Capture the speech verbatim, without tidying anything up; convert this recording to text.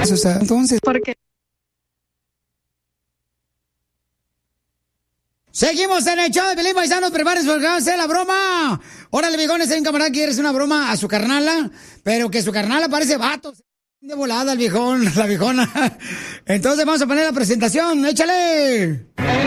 O sea, entonces... Porque... Seguimos en el show de Pelín, paisanos, prepárense porque vamos a hacer la broma. Órale, viejones, hay un camarada que quiere hacer una broma a su carnala, pero que su carnala parece vato. De volada el viejón, la viejona. Entonces vamos a poner la presentación, échale.